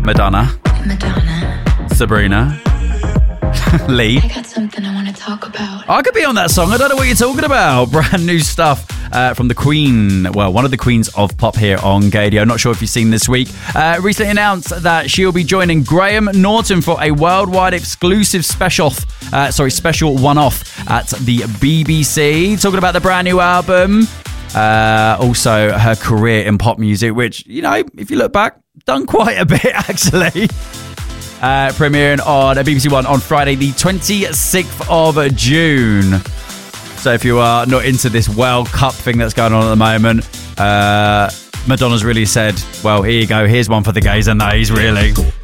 Madonna. Sabrina. Lee. I got something I want to talk about. I could be on that song. I don't know what you're talking about. Brand new stuff from the Queen. Well, one of the queens of pop here on Gadio. Not sure if you've seen this week. Recently announced that she'll be joining Graham Norton for a worldwide exclusive special one-off at the BBC. Talking about the brand new album. Also, her career in pop music, which, you know, if you look back, done quite a bit, actually. Premiering on BBC One on Friday, the 26th of June. So if you are not into this World Cup thing that's going on at the moment, Madonna's really said, well, here you go, here's one for the gays and nays, really.